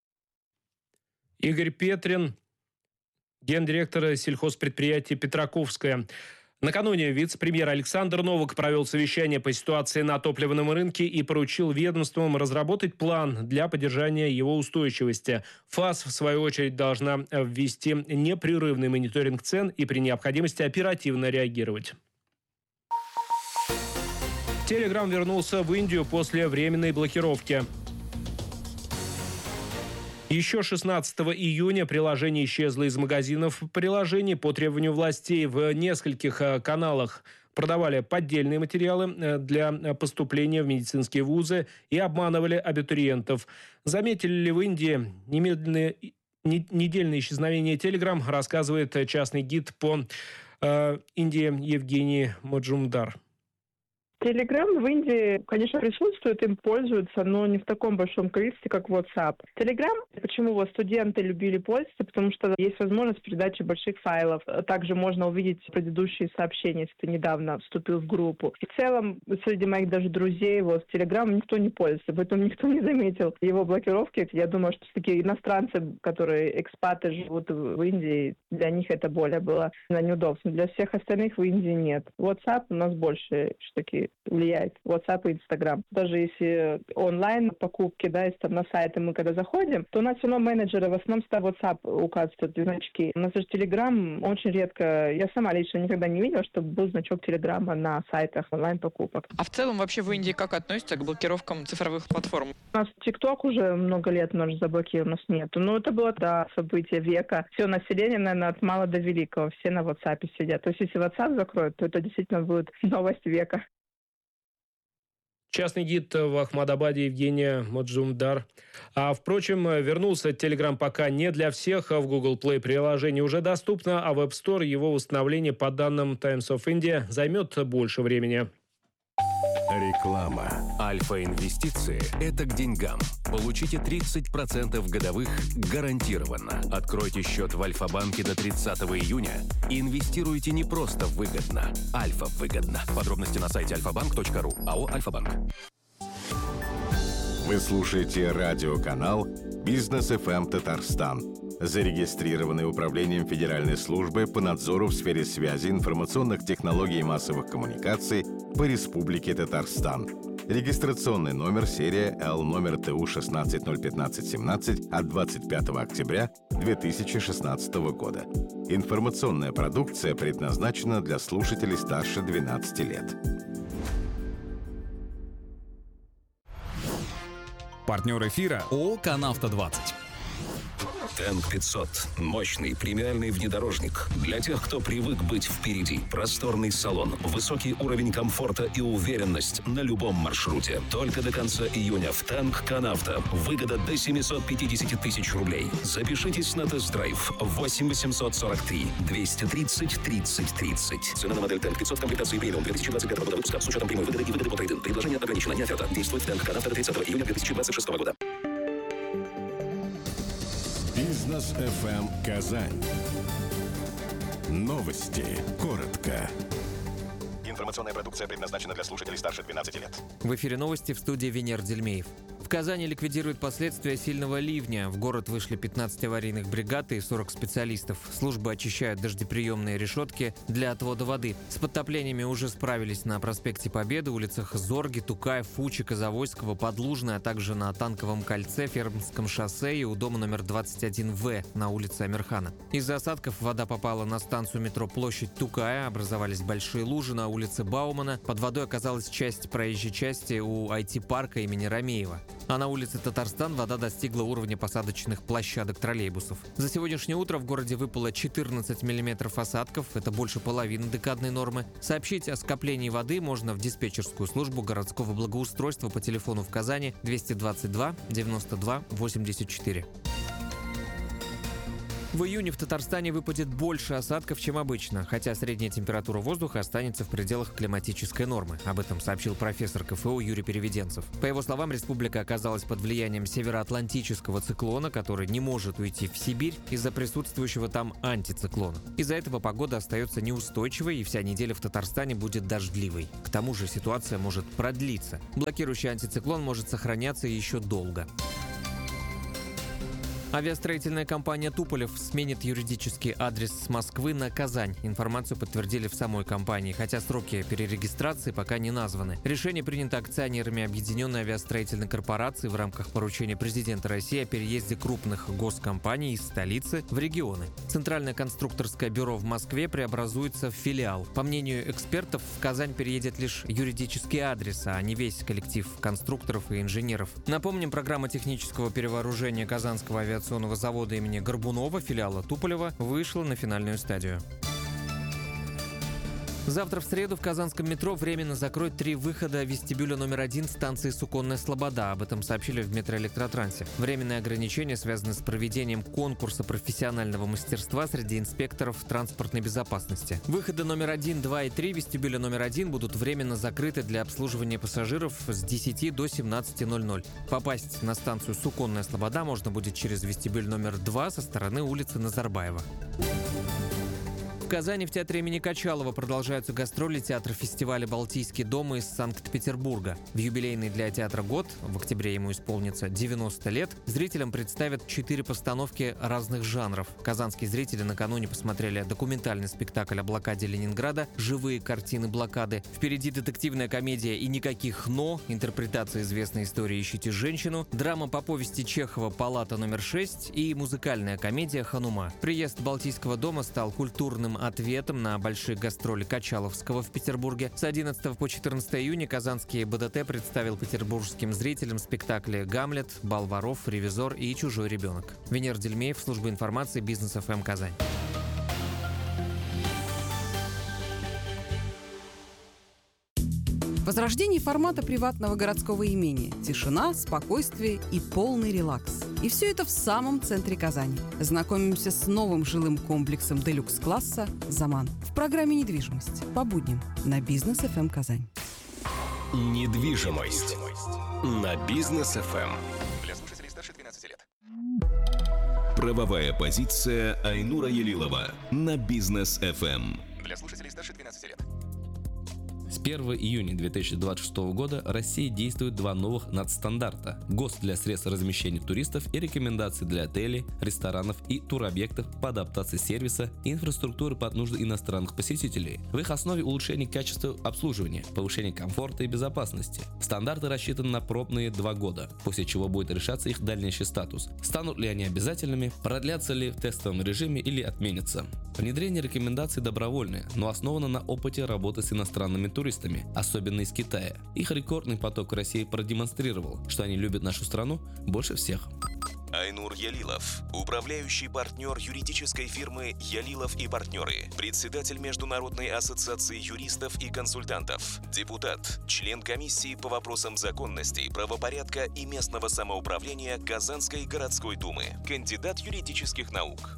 Игорь Петрин, гендиректор сельхозпредприятия «Петраковская». Накануне вице-премьер Александр Новак провел совещание по ситуации на топливном рынке и поручил ведомствам разработать план для поддержания его устойчивости. ФАС, в свою очередь, должна ввести непрерывный мониторинг цен и при необходимости оперативно реагировать. Telegram вернулся в Индию после временной блокировки. Еще шестнадцатого июня приложение исчезло из магазинов приложений по требованию властей. В нескольких каналах продавали поддельные материалы для поступления в медицинские вузы и обманывали абитуриентов. Заметили ли в Индии немедленное, недельное исчезновение Telegram, рассказывает частный гид по э, Индии Евгений Маджумдар. Telegram в Индии, конечно, присутствует, им пользуются, но не в таком большом количестве, как WhatsApp. Telegram, почему вот студенты любили пользоваться, потому что есть возможность передачи больших файлов. Также можно увидеть предыдущие сообщения, если ты недавно вступил в группу. И в целом, среди моих даже друзей, вот Telegram никто не пользуется, поэтому никто не заметил его блокировки. Я думаю, что такие иностранцы, которые экспаты живут в Индии, для них это более было неудобно. Для всех остальных в Индии нет. WhatsApp у нас больше все-таки влияет. WhatsApp и Instagram. Даже если онлайн покупки, да, если там на сайты мы когда заходим, то у нас все равно менеджеры в основном ставят WhatsApp, указывают значки. У нас же Telegram очень редко, я сама лично никогда не видела, чтобы был значок Телеграма на сайтах онлайн-покупок. А в целом вообще в Индии как относятся к блокировкам цифровых платформ? У нас TikTok уже много лет у нас заблокирован, у нас нету. Но это было, да, событие века. Все население, наверное, от мала до великого, все на WhatsApp сидят. То есть если WhatsApp закроют, то это действительно будет новость века. Частный гид в Ахмадабаде Евгения Маджумдар. А, впрочем, вернулся Telegram пока не для всех. В Google Play приложение уже доступно, а в App Store его восстановление, по данным Times of India, займет больше времени. Реклама. Альфа-инвестиции – это к деньгам. Получите тридцать процентов годовых гарантированно. Откройте счет в Альфа-банке до тридцатого июня и инвестируйте не просто выгодно. Альфа выгодно. Подробности на сайте альфа банк точка ру. АО «Альфа-банк». Вы слушаете радиоканал «Бизнес эф эм Татарстан», зарегистрированный Управлением Федеральной службы по надзору в сфере связи, информационных технологий и массовых коммуникаций по Республике Татарстан. Регистрационный номер серия Л номер Т У шестнадцать ноль пятнадцать семнадцать от двадцать пятого октября две тысячи шестнадцатого года. Информационная продукция предназначена для слушателей старше двенадцати лет. Партнер эфира ООО «Канавто двадцать». Тэнк пятьсот. Мощный премиальный внедорожник. Для тех, кто привык быть впереди. Просторный салон, высокий уровень комфорта и уверенность на любом маршруте. Только до конца июня в Тэнк Канавто. Выгода до семьсот пятьдесят тысяч рублей. Запишитесь на тест-драйв восемь восемьсот сорок три двести тридцать тридцать тридцать. Цена на модель Тэнк пятьсот в комплектации премиум две тысячи двадцать пятого года выпуска с учетом прямой выгоды и выгоды по трейд-ин. Предложение ограничено, не оферта. Действует в Тэнк Канавто до тридцатого июня две тысячи двадцать шестого года. Бизнес эф эм Казань. Новости. Коротко. Информационная продукция предназначена для слушателей старше двенадцати лет. В эфире новости, в студии Венер Дельмеев. В Казани ликвидируют последствия сильного ливня. В город вышли пятнадцать аварийных бригад и сорок специалистов. Службы очищают дождеприемные решетки для отвода воды. С подтоплениями уже справились на проспекте Победы, улицах Зорги, Тукаев, Фучика, Завойского, Подлужной, а также на Танковом кольце, Фермском шоссе и у дома номер двадцать один В на улице Амирхана. Из-за осадков вода попала на станцию метро Площадь Тукая, образовались большие лужи на улице Баумана. Под водой оказалась часть проезжей части у ай ти-парка имени Ромеева. А на улице Татарстан вода достигла уровня посадочных площадок троллейбусов. За сегодняшнее утро в городе выпало четырнадцать миллиметров осадков, это больше половины декадной нормы. Сообщить о скоплении воды можно в диспетчерскую службу городского благоустройства по телефону в Казани двести двадцать два девяносто два восемьдесят четыре. В июне в Татарстане выпадет больше осадков, чем обычно, хотя средняя температура воздуха останется в пределах климатической нормы. Об этом сообщил профессор ка эф у Юрий Переведенцев. По его словам, республика оказалась под влиянием североатлантического циклона, который не может уйти в Сибирь из-за присутствующего там антициклона. Из-за этого погода остается неустойчивой, и вся неделя в Татарстане будет дождливой. К тому же ситуация может продлиться. Блокирующий антициклон может сохраняться еще долго. Авиастроительная компания «Туполев» сменит юридический адрес с Москвы на Казань. Информацию подтвердили в самой компании, хотя сроки перерегистрации пока не названы. Решение принято акционерами Объединенной авиастроительной корпорации в рамках поручения президента России о переезде крупных госкомпаний из столицы в регионы. Центральное конструкторское бюро в Москве преобразуется в филиал. По мнению экспертов, в Казань переедет лишь юридический адрес, а не весь коллектив конструкторов и инженеров. Напомним, программа технического перевооружения Казанского авиационного завода имени Горбунова, филиала Туполева, вышла на финальную стадию. Завтра в среду в казанском метро временно закроют три выхода вестибюля номер один станции Суконная Слобода. Об этом сообщили в метроэлектротрансе. Временные ограничения связаны с проведением конкурса профессионального мастерства среди инспекторов транспортной безопасности. Выходы номер один, два и три вестибюля номер один будут временно закрыты для обслуживания пассажиров с десяти до семнадцати ноль-ноль. Попасть на станцию Суконная Слобода можно будет через вестибюль номер два со стороны улицы Назарбаева. В Казани в театре имени Качалова продолжаются гастроли театра-фестиваля «Балтийский дом» из Санкт-Петербурга. В юбилейный для театра год, в октябре ему исполнится девяносто лет, зрителям представят четыре постановки разных жанров. Казанские зрители накануне посмотрели документальный спектакль о блокаде Ленинграда «Живые картины блокады». Впереди детективная комедия «И никаких «но», интерпретация известной истории «Ищите женщину», драма по повести Чехова «Палата номер шесть» и музыкальная комедия «Ханума». Приезд Балтийского дома стал культурным ответом на большие гастроли Качаловского в Петербурге. С одиннадцатого по четырнадцатое июня казанский бэ дэ тэ представил петербургским зрителям спектакли «Гамлет», «Бал воров», «Ревизор» и «Чужой ребенок». Венер Дельмеев, служба информации «Бизнес эф эм Казань». Возрождение формата приватного городского имения. Тишина, спокойствие и полный релакс. И все это в самом центре Казани. Знакомимся с новым жилым комплексом делюкс-класса «Заман» в программе «Недвижимость» по будням на Бизнес эф эм Казань. Недвижимость на Бизнес эф эм. Для слушателей старше двенадцати лет. Правовая позиция Айнура Елилова на Бизнес эф эм. Для слушателей старше двенадцати лет. С первого июня две тысячи двадцать шестого года в России действуют два новых надстандарта – ГОСТ для средств размещения туристов и рекомендации для отелей, ресторанов и туробъектов по адаптации сервиса и инфраструктуры под нужды иностранных посетителей. В их основе улучшение качества обслуживания, повышение комфорта и безопасности. Стандарты рассчитаны на пробные два года, после чего будет решаться их дальнейший статус. Станут ли они обязательными, продлятся ли в тестовом режиме или отменятся. Внедрение рекомендаций добровольное, но основано на опыте работы с иностранными туристами, особенно из Китая. Их рекордный поток в России продемонстрировал, что они любят нашу страну больше всех. Айнур Ялилов, управляющий партнер юридической фирмы «Ялилов и партнеры», председатель Международной ассоциации юристов и консультантов, депутат, член комиссии по вопросам законности, правопорядка и местного самоуправления Казанской городской думы, кандидат юридических наук.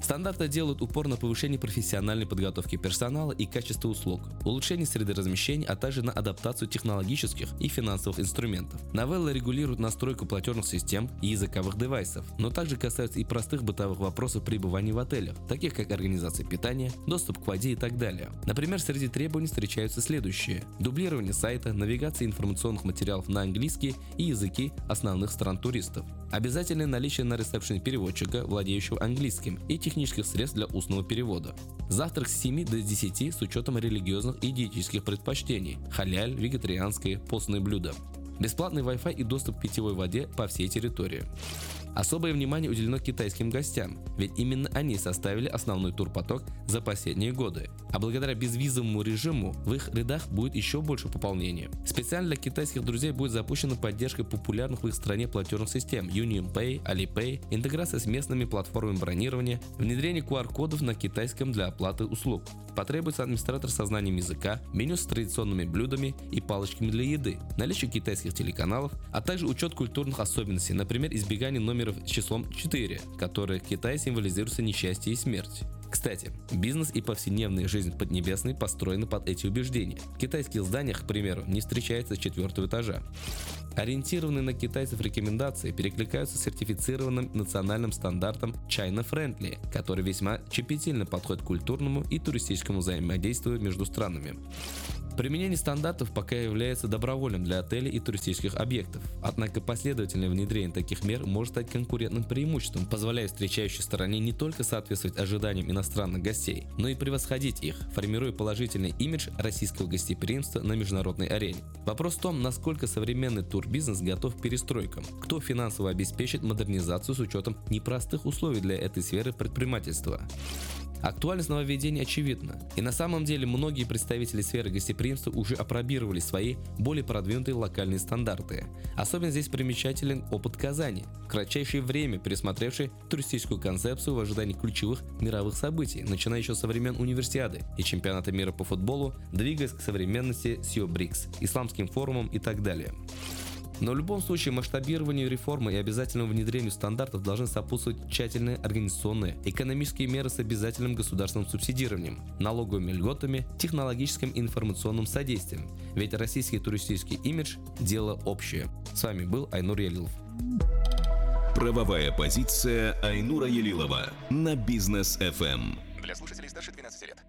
Стандарты делают упор на повышение профессиональной подготовки персонала и качества услуг, улучшение среды размещения, а также на адаптацию технологических и финансовых инструментов. Новелла регулирует настройку платежных систем и языковых девайсов, но также касается и простых бытовых вопросов пребывания в отелях, таких как организация питания, доступ к воде и так далее. Например, среди требований встречаются следующие: дублирование сайта, навигация информационных материалов на английский и языки основных стран туристов, обязательное наличие на ресепшене переводчика, владеющего английским, и технических средств для устного перевода. Завтрак с семи до десяти с учетом религиозных и диетических предпочтений, халяль, вегетарианские, постные блюда. Бесплатный Wi-Fi и доступ к питьевой воде по всей территории. Особое внимание уделено китайским гостям, ведь именно они составили основной турпоток за последние годы. А благодаря безвизовому режиму в их рядах будет еще больше пополнения. Специально для китайских друзей будет запущена поддержка популярных в их стране платежных систем UnionPay, Alipay, интеграция с местными платформами бронирования, внедрение ку ар кодов на китайском для оплаты услуг. Потребуется администратор со знанием языка, меню с традиционными блюдами и палочками для еды, наличие китайских телеканалов, а также учет культурных особенностей, например, избегание номеров с числом четыре, которые в Китае символизируются несчастье и смерть. Кстати, бизнес и повседневная жизнь Поднебесной построены под эти убеждения. В китайских зданиях, к примеру, не встречается с четвертого этажа. Ориентированные на китайцев рекомендации перекликаются с сертифицированным национальным стандартом China Friendly, который весьма щепетильно подходит к культурному и туристическому взаимодействию между странами. Применение стандартов пока является добровольным для отелей и туристических объектов, однако последовательное внедрение таких мер может стать конкурентным преимуществом, позволяя встречающей стороне не только соответствовать ожиданиям иностранных гостей, но и превосходить их, формируя положительный имидж российского гостеприимства на международной арене. Вопрос в том, насколько современный турбизнес готов к перестройкам, кто финансово обеспечит модернизацию с учетом непростых условий для этой сферы предпринимательства. Актуальность нововведений очевидна, и на самом деле многие представители сферы гостеприимства уже опробировали свои более продвинутые локальные стандарты. Особенно здесь примечателен опыт Казани, в кратчайшее время пересмотревший туристическую концепцию в ожидании ключевых мировых событий, начиная еще со времен универсиады и чемпионата мира по футболу, двигаясь к современности с ее БРИКС, исламским форумом и так далее. Но в любом случае масштабированию реформы и обязательному внедрению стандартов должны сопутствовать тщательные организационные, экономические меры с обязательным государственным субсидированием, налоговыми льготами, технологическим и информационным содействием. Ведь российский туристический имидж – дело общее. С вами был Айнур Ялилов. Правовая позиция Айнура Ялилова на Бизнес эф эм. Для слушателей старше двенадцати лет.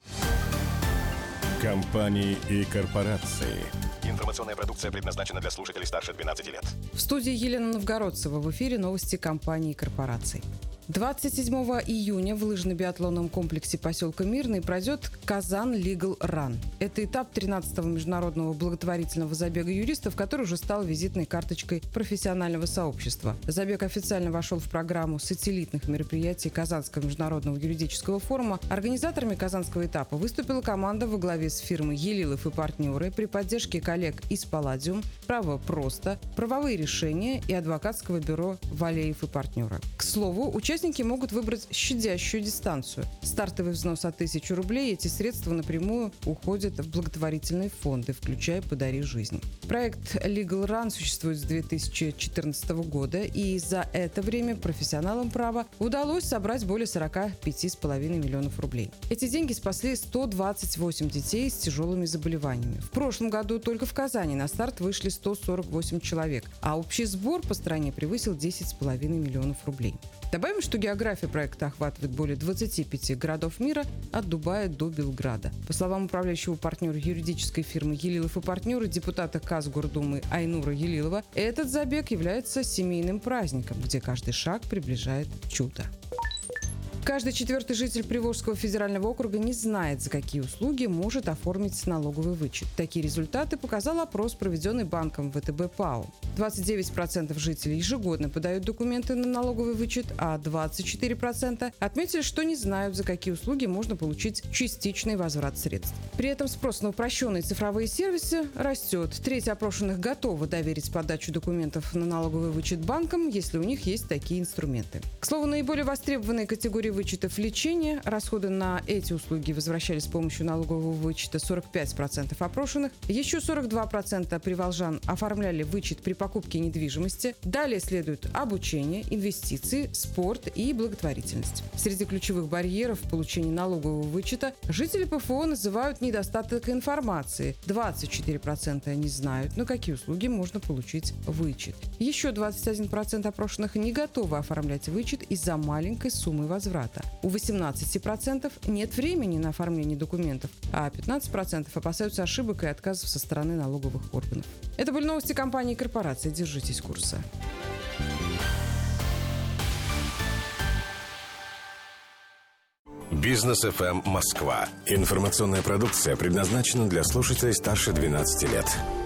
Компании и корпорации. Информационная продукция предназначена для слушателей старше двенадцати лет. В студии Елена Новгородцева. В эфире новости компаний и корпораций. двадцать седьмого июня в лыжно-биатлонном комплексе поселка Мирный пройдет Казан Legal Run. Это этап тринадцатого международного благотворительного забега юристов, который уже стал визитной карточкой профессионального сообщества. Забег официально вошел в программу сателлитных мероприятий Казанского международного юридического форума. Организаторами казанского этапа выступила команда во главе с фирмой «Елилов и партнеры» при поддержке коллег из «Палладиум», «Право просто», «Правовые решения» и адвокатского бюро «Валеев и партнеры». К слову, участники Участники могут выбрать щадящую дистанцию. Стартовый взнос от тысячи рублей. Эти средства напрямую уходят в благотворительные фонды, включая «Подари жизнь». Проект Legal Run существует с две тысячи четырнадцатого года, и за это время профессионалам права удалось собрать более сорока пяти с половиной миллионов рублей. Эти деньги спасли сто двадцать восемь детей с тяжелыми заболеваниями. В прошлом году только в Казани на старт вышли сто сорок восемь человек, а общий сбор по стране превысил десять с половиной миллионов рублей. Добавим, что география проекта охватывает более двадцати пяти городов мира от Дубая до Белграда. По словам управляющего партнера юридической фирмы «Елилов и партнеры», депутата Казгордумы Айнура Ялилова, этот забег является семейным праздником, где каждый шаг приближает чудо. Каждый четвертый житель Приволжского федерального округа не знает, за какие услуги может оформить налоговый вычет. Такие результаты показал опрос, проведенный банком вэ тэ бэ ПАО. двадцать девять процентов жителей ежегодно подают документы на налоговый вычет, а двадцать четыре процента отметили, что не знают, за какие услуги можно получить частичный возврат средств. При этом спрос на упрощенные цифровые сервисы растет. Треть опрошенных готовы доверить подачу документов на налоговый вычет банкам, если у них есть такие инструменты. К слову, наиболее востребованные категории вычетов лечения. Расходы на эти услуги возвращались с помощью налогового вычета сорок пять процентов опрошенных. Еще сорок два процента приволжан оформляли вычет при покупке недвижимости. Далее следует обучение, инвестиции, спорт и благотворительность. Среди ключевых барьеров в получении налогового вычета жители ПФО называют недостаток информации. двадцать четыре процента не знают, на какие услуги можно получить вычет. Еще двадцать один процент опрошенных не готовы оформлять вычет из-за маленькой суммы возврата. У восемнадцати процентов нет времени на оформление документов, а пятнадцать процентов опасаются ошибок и отказов со стороны налоговых органов. Это были новости компании и корпорации. Держитесь курса. Бизнес эф эм Москва. Информационная продукция предназначена для слушателей старше двенадцати лет.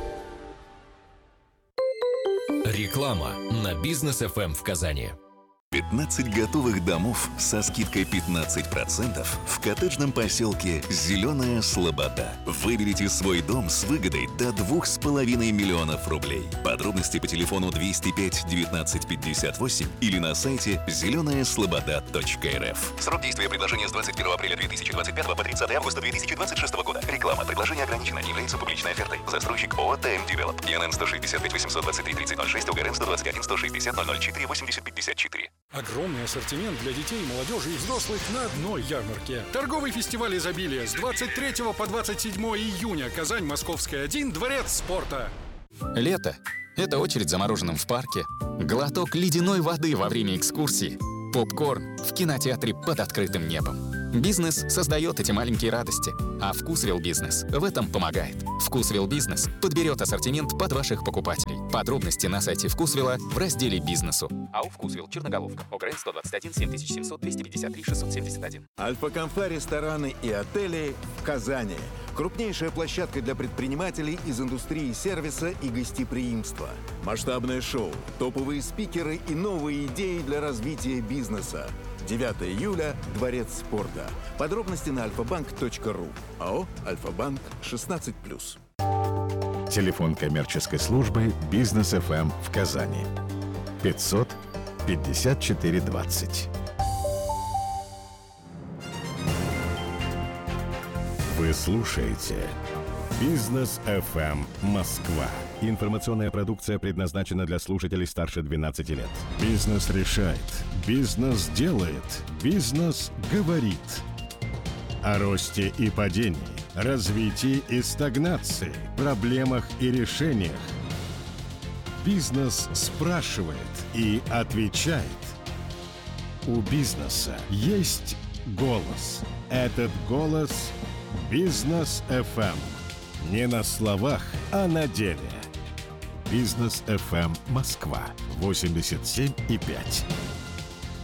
Реклама на Бизнес эф эм в Казани. пятнадцать готовых домов со скидкой пятнадцать процентов в коттеджном поселке «Зеленая Слобода». Выберите свой дом с выгодой до двух с половиной миллионов рублей. Подробности по телефону двести пять девятнадцать пятьдесят восемь или на сайте зеленая слобода точка эр эф. Срок действия предложения с двадцать первого апреля две тысячи двадцать пятого по тридцатое августа две тысячи двадцать шестого года. Реклама. Предложение ограничено. Не является публичной офертой. Застройщик ООО «ТМ Девелоп». ИНН сто шестьдесят пять восемьсот двадцать три тридцать ноль шесть, УГРН сто двадцать один сто шестьдесят ноль ноль четыре восемьдесят пятьдесят четыре. Огромный ассортимент для детей, молодежи и взрослых на одной ярмарке. Торговый фестиваль изобилия с двадцать третьего по двадцать седьмое июня. Казань, Московская, один, Дворец спорта. Лето – это очередь за мороженым в парке, глоток ледяной воды во время экскурсии, попкорн в кинотеатре под открытым небом. Бизнес создает эти маленькие радости, а Вкусвилл Бизнес в этом помогает. Вкусвилл Бизнес подберет ассортимент под ваших покупателей. Подробности на сайте Вкусвилла в разделе «Бизнесу». АО «Вкусвилл», Черноголовка, ОГРН сто двадцать один семь тысяч семьсот двести пятьдесят три шестьсот семьдесят один. Альфа-Конфа рестораны и отели в Казани. Крупнейшая площадка для предпринимателей из индустрии сервиса и гостеприимства. Масштабное шоу, топовые спикеры и новые идеи для развития бизнеса. девятого июля, Дворец спорта. Подробности на альфа-банк точка ру. АО «Альфа-Банк» шестнадцать плюс. Телефон коммерческой службы «Бизнес эф эм» в Казани. пятьсот пятьдесят четыре двадцать. Вы слушаете «Бизнес эф эм Москва». Информационная продукция предназначена для слушателей старше двенадцати лет. Бизнес решает. Бизнес делает. Бизнес говорит. О росте и падении, развитии и стагнации, проблемах и решениях. Бизнес спрашивает и отвечает. У бизнеса есть голос. Этот голос – Бизнес эф эм. Не на словах, а на деле. Бизнес эф эм Москва восемьдесят семь и пять.